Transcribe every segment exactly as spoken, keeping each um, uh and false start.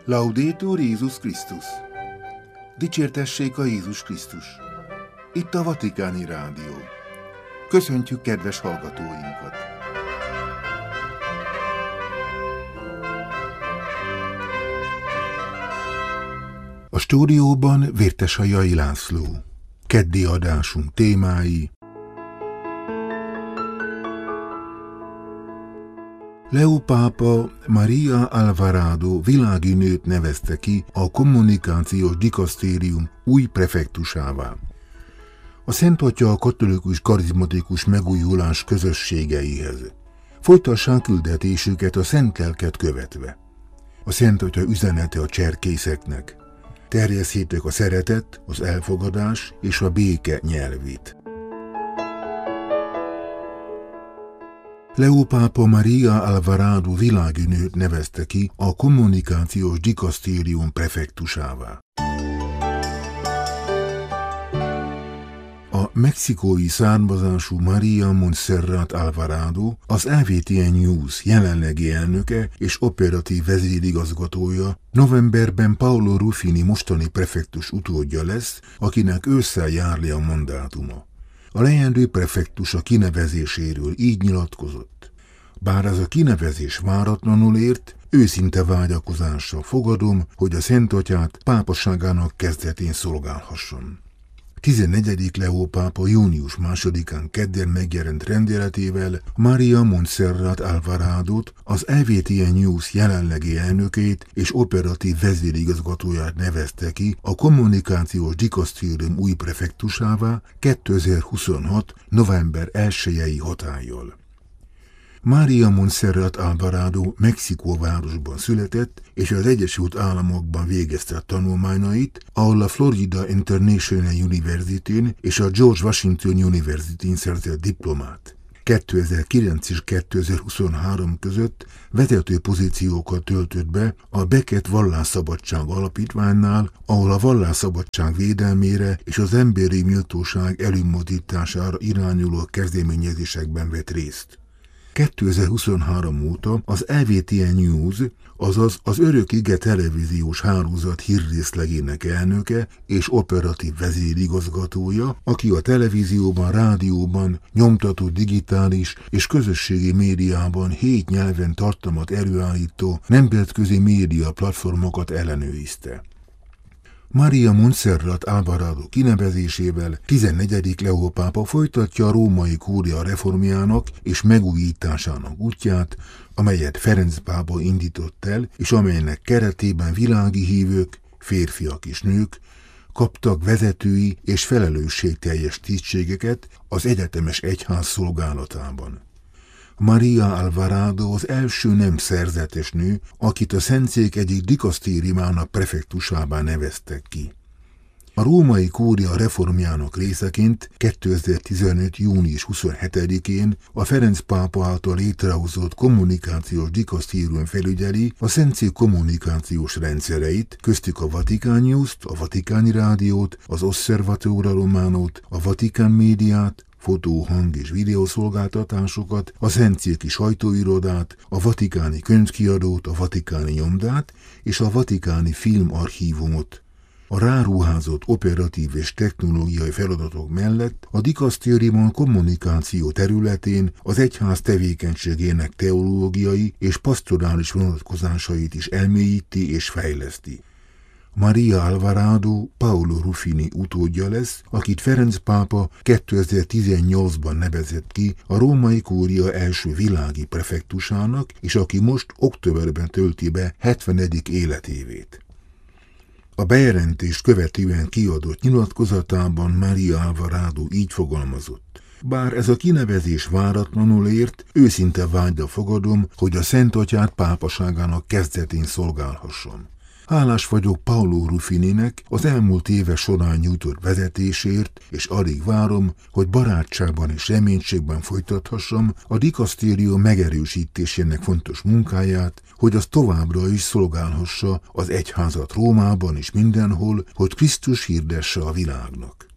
Laudetur Jézus Krisztus! Dicsértessék a Jézus Krisztus! Itt a Vatikáni Rádió. Köszöntjük kedves hallgatóinkat! A stúdióban Vértesajai László. Keddi adásunk témái: Leó pápa Maria Alvarado világi nőt nevezte ki a kommunikációs dikasztérium új prefektusává. A Szent Atya a katolikus karizmatikus megújulás közösségeihez. Folytassák küldetésüket a Szent Lelket követve. A Szent Atya üzenete a cserkészeknek: terjesszétek a szeretet, az elfogadás és a béke nyelvét. Leó pápa Maria Alvarado világi nőt nevezte ki a kommunikációs dikasztérium prefektusává. A mexikói származású Maria Montserrat Alvarado az á vé té en News jelenlegi elnöke és operatív vezérigazgatója, novemberben Paolo Ruffini mostani prefektus utódja lesz, akinek ősszel jár le a mandátuma. A leendő prefektus a kinevezéséről így nyilatkozott: bár ez a kinevezés váratlanul ért, őszinte vágyakozással fogadom, hogy a Szent Atyát pápaságának kezdetén szolgálhasson. tizennegyedik Leó pápa június másodikán kedden megjelent rendeletével Maria Montserrat Alvaradót, az á vé té en News jelenlegi elnökét és operatív vezérigazgatóját nevezte ki a kommunikációs dikasztérium új prefektusává kétezer-huszonhat. november elsejei hatállyal. Maria Montserrat Alvarado Mexikó városban született, és az Egyesült Államokban végezte a tanulmányait, ahol a Florida International University-n és a George Washington University-n szerzett diplomát. kétezer-kilenc és kétezer-huszonhárom között vezető pozíciókat töltött be a Becket Vallásszabadság Alapítványnál, ahol a vallásszabadság védelmére és az emberi méltóság előmozdítására irányuló kezdeményezésésekben vett részt. kétezer-huszonhárom óta az á vé té en News, azaz az Örök Ige televíziós hálózat hírrészlegének elnöke és operatív vezérigazgatója, aki a televízióban, rádióban, nyomtató digitális és közösségi médiában hét nyelven tartalmat előállító nemzetközi média platformokat ellenőrizte. Maria Montserrat Alvarado kinevezésével tizennegyedik Leó pápa folytatja a római kúria reformjának és megújításának útját, amelyet Ferenc pápa indított el, és amelynek keretében világi hívők, férfiak és nők kaptak vezetői és felelősségteljes tisztségeket az egyetemes egyház szolgálatában. Maria Alvarado az első nem szerzetes nő, akit a Szentszék egyik dikasztériumának prefektusává neveztek ki. A római kúria reformjának részeként kétezer-tizenöt. június huszonhetedikén a Ferenc pápa által létrehozott kommunikációs dikasztérium felügyeli a Szentszék kommunikációs rendszereit, köztük a Vatikán News-t, a Vatikáni Rádiót, az Osservatore Romanót, a Vatikán médiát, fotó, hang és videószolgáltatásokat, a Szentszéki sajtóirodát, a Vatikáni könyvkiadót, a Vatikáni nyomdát és a Vatikáni filmarchívumot. A ráruházott operatív és technológiai feladatok mellett a dikasztériumon kommunikáció területén az egyház tevékenységének teológiai és pastorális vonatkozásait is elmélyíti és fejleszti. Maria Alvarado Paolo Ruffini utódja lesz, akit Ferenc pápa kétezer-tizennyolcban nevezett ki a római kúria első világi prefektusának, és aki most októberben tölti be hetvenedik életévét. A bejelentést követően kiadott nyilatkozatában Maria Alvarado így fogalmazott: bár ez a kinevezés váratlanul ért, őszinte vágya fogadom, hogy a Szent Atyát pápaságának kezdetén szolgálhassam. Hálás vagyok Paolo Ruffininek az elmúlt éve során nyújtott vezetésért, és alig várom, hogy barátságban és reménységben folytathassam a dikasztérium megerősítésének fontos munkáját, hogy az továbbra is szolgálhassa az egyházat Rómában és mindenhol, hogy Krisztus hirdesse a világnak.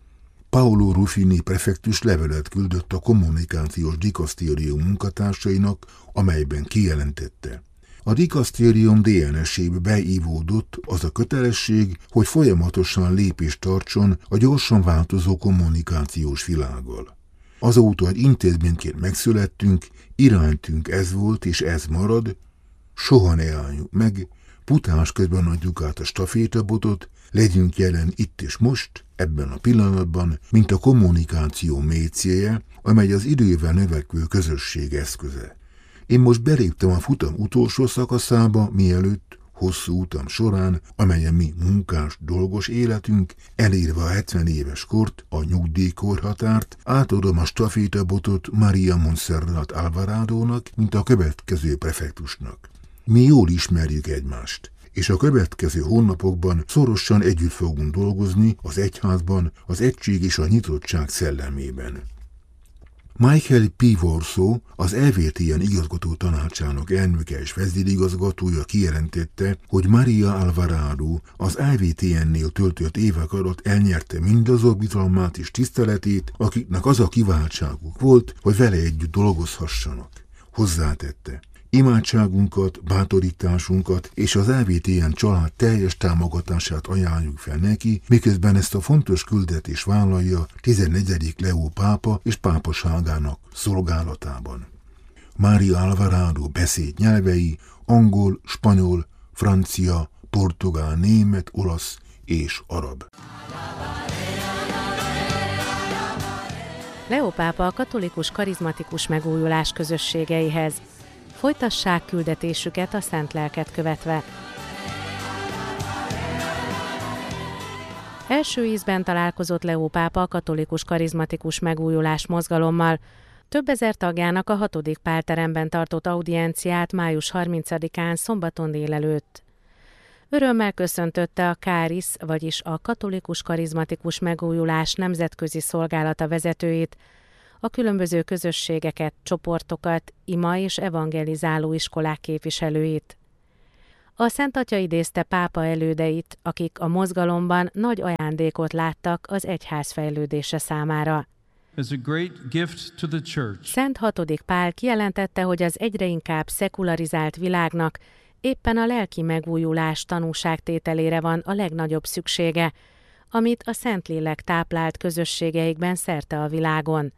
Paolo Ruffini prefektus levelet küldött a kommunikációs dikasztérium munkatársainak, amelyben kijelentette: A dikasztérium dé en es-ébe beívódott az a kötelesség, hogy folyamatosan lépést tartson a gyorsan változó kommunikációs világgal. Azóta, hogy intézményként megszülettünk, iránytünk ez volt és ez marad, soha ne álljunk meg, futás közben adjuk át a stafétabotot, legyünk jelen itt és most, ebben a pillanatban, mint a kommunikáció mécéje, amely az idővel növekvő közösség eszköze. Én most beléptem a futam utolsó szakaszába, mielőtt hosszú utam során, amelyen mi munkás, dolgos életünk, elérve a hetven éves kort, a nyugdíjkorhatárt, átadom a stafétabotot Maria Montserrat Alvarádónak, mint a következő prefektusnak. Mi jól ismerjük egymást, és a következő hónapokban szorosan együtt fogunk dolgozni az egyházban, az egység és a nyitottság szellemében. Michael P. Warsaw, az é vé té en igazgató tanácsának elnöke és vezérigazgatója kijelentette, hogy Maria Alvarado az é vé té en-nél töltött évek alatt elnyerte mindazok bizalmát és tiszteletét, akiknek az a kiváltságuk volt, hogy vele együtt dolgozhassanak. Hozzátette: imádságunkat, bátorításunkat és az é vé té en család teljes támogatását ajánljuk fel neki, miközben ezt a fontos küldetést vállalja tizennegyedik Leó pápa és pápaságának szolgálatában. Maria Alvarado beszéd nyelvei angol, spanyol, francia, portugál, német, olasz és arab. Leó pápa a katolikus karizmatikus megújulás közösségeihez. Folytassák küldetésüket a szent lelket követve. Első ízben találkozott Leó pápa a katolikus karizmatikus megújulás mozgalommal. Több ezer tagjának a hatodik Pálteremben tartott audienciát május harmincadikán szombaton délelőtt. Örömmel köszöntötte a Kárisz, vagyis a Katolikus Karizmatikus Megújulás nemzetközi szolgálata vezetőit, a különböző közösségeket, csoportokat, ima és evangelizáló iskolák képviselőit. A Szent Atya idézte pápa elődeit, akik a mozgalomban nagy ajándékot láttak az egyház fejlődése számára. Szent hatodik Pál kijelentette, hogy az egyre inkább szekularizált világnak éppen a lelki megújulás tanúságtételére van a legnagyobb szüksége, amit a Szentlélek táplált közösségeikben szerte a világon.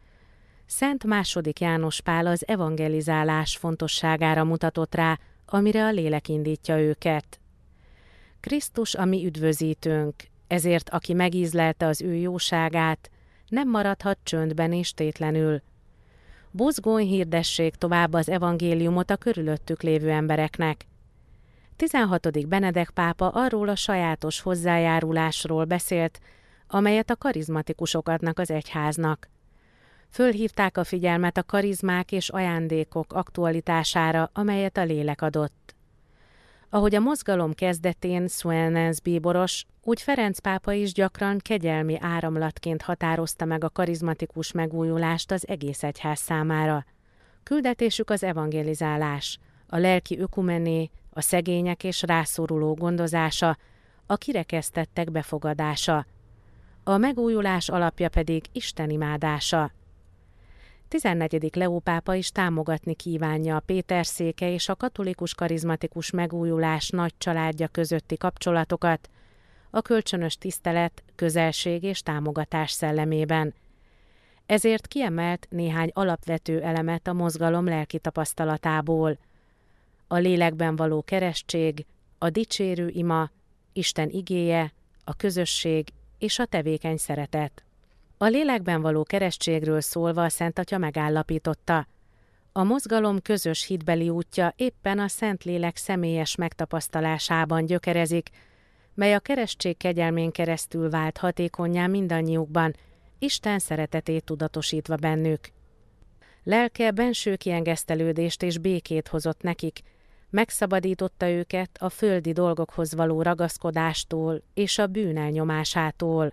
Szent második János Pál az evangelizálás fontosságára mutatott rá, amire a lélek indítja őket. Krisztus a mi üdvözítőnk, ezért aki megízlelte az ő jóságát, nem maradhat csöndben és tétlenül. Buzgón hirdessék tovább az evangéliumot a körülöttük lévő embereknek. tizenhatodik Benedek pápa arról a sajátos hozzájárulásról beszélt, amelyet a karizmatikusok adnak az egyháznak. Fölhívták a figyelmet a karizmák és ajándékok aktualitására, amelyet a lélek adott. Ahogy a mozgalom kezdetén Suenens bíboros, úgy Ferenc pápa is gyakran kegyelmi áramlatként határozta meg a karizmatikus megújulást az egész egyház számára. Küldetésük az evangelizálás, a lelki ökumené, a szegények és rászoruló gondozása, a kirekesztettek befogadása. A megújulás alapja pedig Isten imádása. tizennegyedik Leó pápa is támogatni kívánja a Péterszéke és a katolikus karizmatikus megújulás nagy családja közötti kapcsolatokat, a kölcsönös tisztelet, közelség és támogatás szellemében. Ezért kiemelt néhány alapvető elemet a mozgalom lelki tapasztalatából. A lélekben való keresztség, a dicsérő ima, Isten igéje, a közösség és a tevékeny szeretet. A lélekben való keresztségről szólva a Szent Atya megállapította: a mozgalom közös hitbeli útja éppen a Szentlélek személyes megtapasztalásában gyökerezik, mely a keresztség kegyelmén keresztül vált hatékonnyá mindannyiukban, Isten szeretetét tudatosítva bennük. Lelke benső kiengesztelődést és békét hozott nekik, megszabadította őket a földi dolgokhoz való ragaszkodástól és a bűn elnyomásától.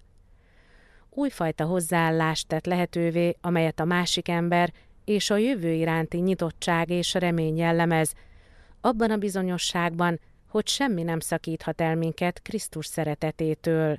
Újfajta hozzáállást tett lehetővé, amelyet a másik ember és a jövő iránti nyitottság és remény jellemez, abban a bizonyosságban, hogy semmi nem szakíthat el minket Krisztus szeretetétől.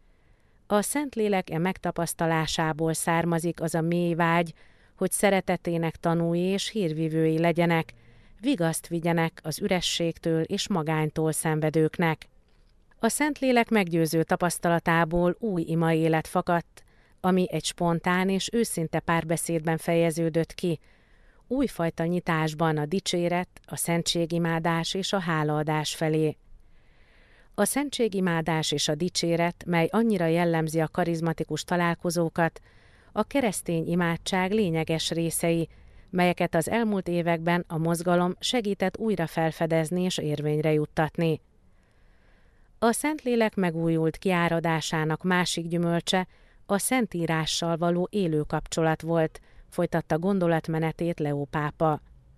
A Szentlélek e megtapasztalásából származik az a mély vágy, hogy szeretetének tanúi és hírvivői legyenek, vigaszt vigyenek az ürességtől és magánytól szenvedőknek. A Szentlélek meggyőző tapasztalatából új ima élet fakadt, ami egy spontán és őszinte párbeszédben fejeződött ki, újfajta nyitásban a dicséret, a szentségimádás és a hálaadás felé. A szentségimádás és a dicséret, mely annyira jellemzi a karizmatikus találkozókat, a keresztény imádság lényeges részei, melyeket az elmúlt években a mozgalom segített újra felfedezni és érvényre juttatni. A Szentlélek megújult kiáradásának másik gyümölcse a Szentírással való élő kapcsolat volt, folytatta gondolatmenetét Leó pápa.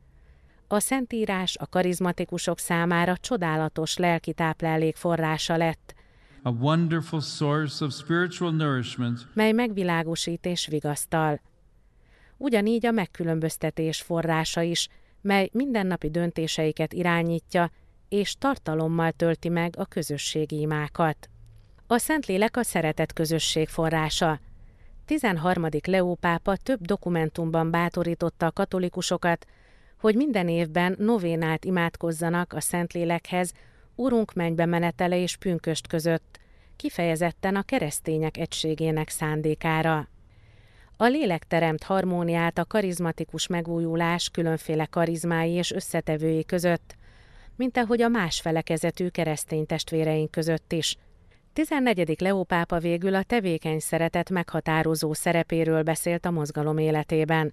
A Szentírás a karizmatikusok számára csodálatos lelki táplálék forrása lett, a wonderful source of spiritual nourishment, mely megvilágosít és vigasztal. Ugyanígy a megkülönböztetés forrása is, mely mindennapi döntéseiket irányítja, és tartalommal tölti meg a közösségi imákat. A Szentlélek a szeretet közösség forrása. tizenharmadik Leó pápa több dokumentumban bátorította a katolikusokat, hogy minden évben novénát imádkozzanak a Szentlélekhez Urunk mennybe menetele és pünkösd között, kifejezetten a keresztények egységének szándékára. A lélek teremt harmóniát a karizmatikus megújulás különféle karizmái és összetevői között, mint ahogy a más felekezetű keresztény testvéreink között is. tizennegyedik Leó pápa végül a tevékeny szeretet meghatározó szerepéről beszélt a mozgalom életében.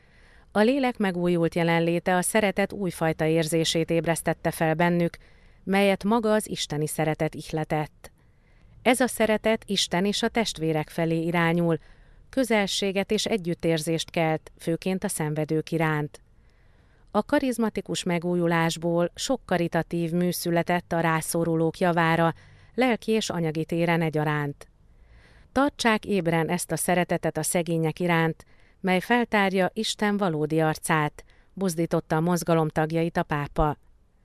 A lélek megújult jelenléte a szeretet újfajta érzését ébresztette fel bennük, melyet maga az isteni szeretet ihletett. Ez a szeretet Isten és a testvérek felé irányul, közelséget és együttérzést kelt, főként a szenvedők iránt. A karizmatikus megújulásból sok karitatív mű született a rászorulók javára, lelki és anyagi téren egyaránt. Tartsák ébren ezt a szeretetet a szegények iránt, mely feltárja Isten valódi arcát, buzdította a mozgalom tagjait a pápa.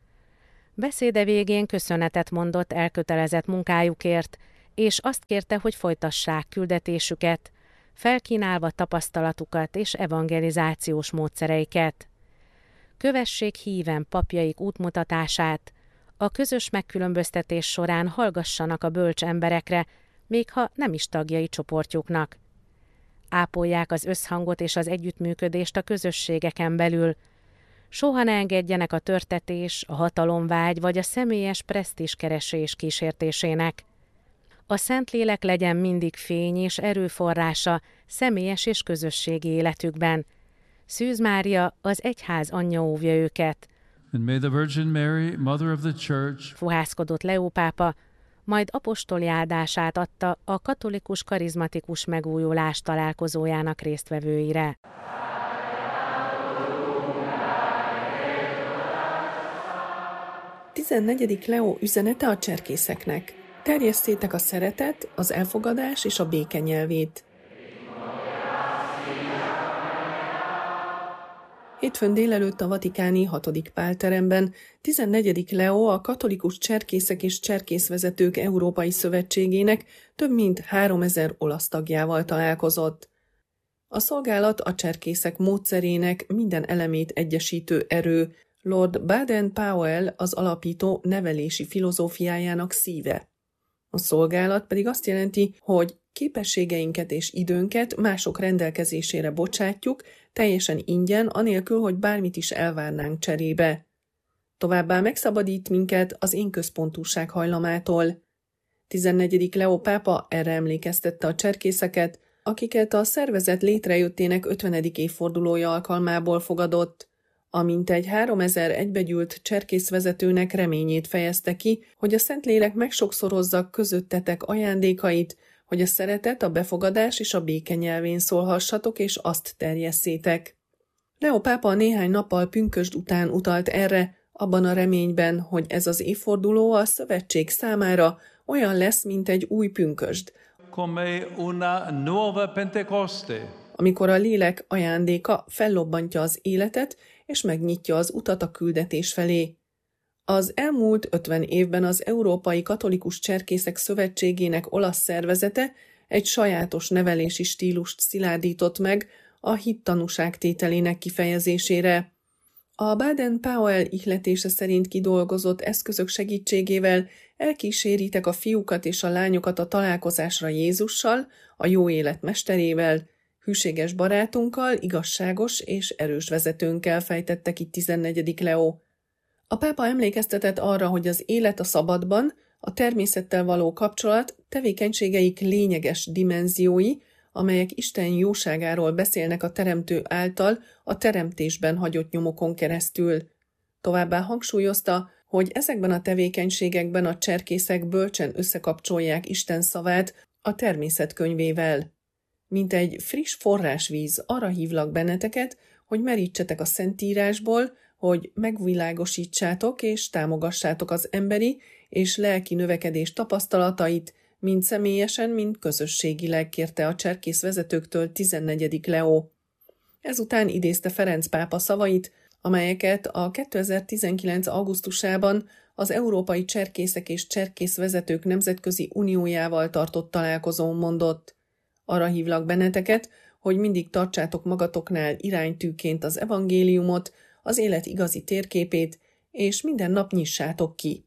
Beszéde végén köszönetet mondott elkötelezett munkájukért, és azt kérte, hogy folytassák küldetésüket, felkínálva tapasztalatukat és evangelizációs módszereiket. Kövessék híven papjaik útmutatását, a közös megkülönböztetés során hallgassanak a bölcs emberekre, még ha nem is tagjai csoportjuknak. Ápolják az összhangot és az együttműködést a közösségeken belül. Soha ne engedjenek a törtetés, a hatalomvágy vagy a személyes presztízskeresés kísértésének. A Szentlélek legyen mindig fény és erőforrása személyes és közösségi életükben. Szűz Mária, az egyház anyja óvja őket. And may the Virgin Mary, Mother of the Church, fuhászkodott Leó pápa, majd apostoli áldását adta a katolikus karizmatikus megújulás találkozójának résztvevőire. tizennegyedik Leó üzenete a cserkészeknek. Terjesszétek a szeretet, az elfogadás és a béke nyelvét. Hétfőn délelőtt a vatikáni hatodik Pál teremben tizennegyedik Leó a Katolikus Cserkészek és Cserkészvezetők Európai Szövetségének több mint háromezer olasz tagjával találkozott. A szolgálat a cserkészek módszerének minden elemét egyesítő erő, Lord Baden-Powell az alapító nevelési filozófiájának szíve. A szolgálat pedig azt jelenti, hogy képességeinket és időnket mások rendelkezésére bocsátjuk, teljesen ingyen, anélkül, hogy bármit is elvárnánk cserébe. Továbbá megszabadít minket az énközpontúság hajlamától. tizennegyedik Leó pápa erre emlékeztette a cserkészeket, akiket a szervezet létrejöttének ötvenedik évfordulója alkalmából fogadott. Amint egy háromezer egybegyűlt cserkészvezetőnek reményét fejezte ki, hogy a Szentlélek megsokszorozza közöttetek ajándékait, hogy a szeretet, a befogadás és a béke nyelvén szólhassatok, és azt terjesszétek. Leó pápa néhány nappal pünkösd után utalt erre, abban a reményben, hogy ez az évforduló a szövetség számára olyan lesz, mint egy új pünkösd, come una nuova Pentecoste, amikor a lélek ajándéka fellobbantja az életet, és megnyitja az utat a küldetés felé. Az elmúlt ötven évben az Európai Katolikus Cserkészek Szövetségének olasz szervezete egy sajátos nevelési stílust szilárdított meg a hit tanúságtételének kifejezésére. A Baden-Powell ihletése szerint kidolgozott eszközök segítségével elkíséritek a fiúkat és a lányokat a találkozásra Jézussal, a jó élet mesterével, hűséges barátunkkal, igazságos és erős vezetőnkkel, fejtette ki tizennegyedik Leó. A pápa emlékeztetett arra, hogy az élet a szabadban, a természettel való kapcsolat tevékenységeik lényeges dimenziói, amelyek Isten jóságáról beszélnek a Teremtő által a teremtésben hagyott nyomokon keresztül. Továbbá hangsúlyozta, hogy ezekben a tevékenységekben a cserkészek bölcsen összekapcsolják Isten szavát a természet könyvével. Mint egy friss forrásvíz, arra hívlak benneteket, hogy merítsetek a Szentírásból, hogy megvilágosítsátok és támogassátok az emberi és lelki növekedés tapasztalatait, mind személyesen, mind közösségileg, kérte a cserkész vezetőktől tizennegyedik Leó. Ezután idézte Ferenc pápa szavait, amelyeket a kétezer-tizenkilenc. augusztusában az Európai Cserkészek és Cserkészvezetők Nemzetközi Uniójával tartott találkozón mondott. Arra hívlak benneteket, hogy mindig tartsátok magatoknál iránytűként az evangéliumot, az élet igazi térképét, és minden nap nyissátok ki.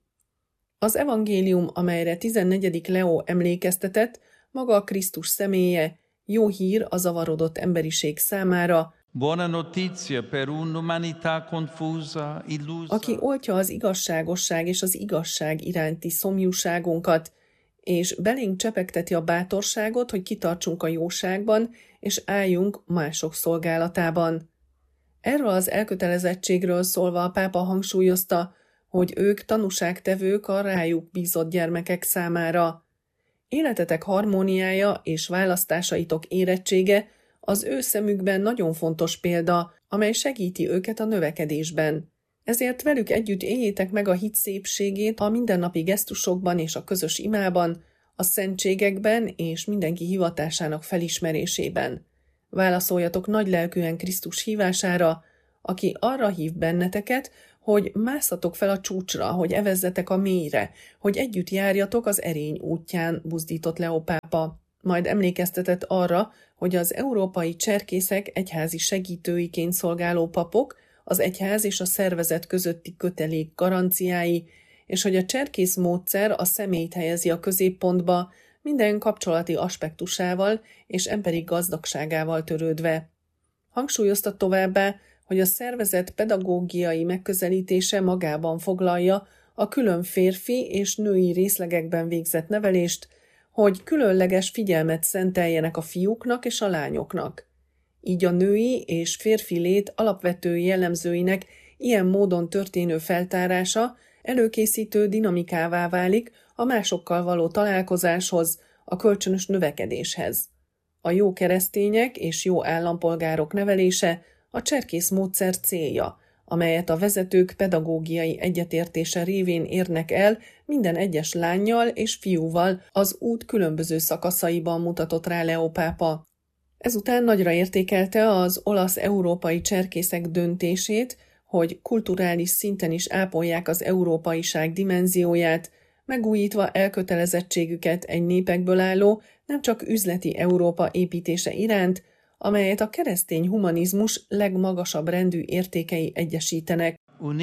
Az evangélium, amelyre tizennegyedik Leó emlékeztetett, maga a Krisztus személye, jó hír a zavarodott emberiség számára, Buona notizia per un'umanità confusa, illusa. Aki oltja az igazságosság és az igazság iránti szomjúságunkat, és belénk csepegteti a bátorságot, hogy kitartsunk a jóságban, és álljunk mások szolgálatában. Erről az elkötelezettségről szólva a pápa hangsúlyozta, hogy ők tanúságtevők a rájuk bízott gyermekek számára. Életetek harmóniája és választásaitok érettsége az ő szemükben nagyon fontos példa, amely segíti őket a növekedésben. Ezért velük együtt éljétek meg a hit szépségét a mindennapi gesztusokban és a közös imában, a szentségekben és mindenki hivatásának felismerésében. Válaszoljatok nagylelkűen Krisztus hívására, aki arra hív benneteket, hogy mászatok fel a csúcsra, hogy evezzetek a mélyre, hogy együtt járjatok az erény útján, buzdított Leó pápa. Majd emlékeztetett arra, hogy az európai cserkészek egyházi segítőiként szolgáló papok, az egyház és a szervezet közötti kötelék garanciái, és hogy a cserkész módszer a személyt helyezi a középpontba, minden kapcsolati aspektusával és emberi gazdagságával törődve. Hangsúlyozta továbbá, hogy a szervezet pedagógiai megközelítése magában foglalja a külön férfi és női részlegekben végzett nevelést, hogy különleges figyelmet szenteljenek a fiúknak és a lányoknak. Így a női és férfi lét alapvető jellemzőinek ilyen módon történő feltárása előkészítő dinamikává válik a másokkal való találkozáshoz, a kölcsönös növekedéshez. A jó keresztények és jó állampolgárok nevelése a cserkész módszer célja, amelyet a vezetők pedagógiai egyetértése révén érnek el minden egyes lánnyal és fiúval az út különböző szakaszaiban, mutatott rá Leó pápa. Ezután nagyra értékelte az olasz-európai cserkészek döntését, hogy kulturális szinten is ápolják az európaiság dimenzióját, megújítva elkötelezettségüket egy népekből álló, nem csak üzleti Európa építése iránt, amelyet a keresztény humanizmus legmagasabb rendű értékei egyesítenek.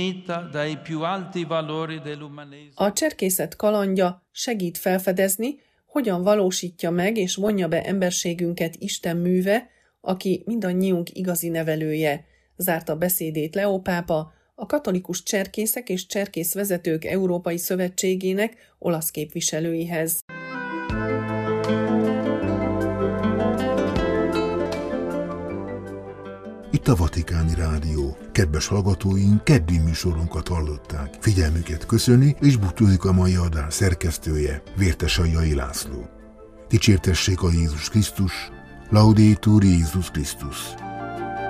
A cserkészet kalandja segít felfedezni, hogyan valósítja meg és vonja be emberségünket Isten műve, aki mindannyiunk igazi nevelője, zárta beszédét Leó pápa, a Katolikus Cserkészek és Cserkészvezetők Európai Szövetségének olasz képviselőihez. Itt a Vatikáni Rádió. Kedves hallgatóink, keddi műsorunkat hallották. Figyelmüket köszöni, és búcsúzik a mai adás szerkesztője, Vértesai László. Dicsértessék a Jézus Krisztus, Laudetur Jézus Krisztus.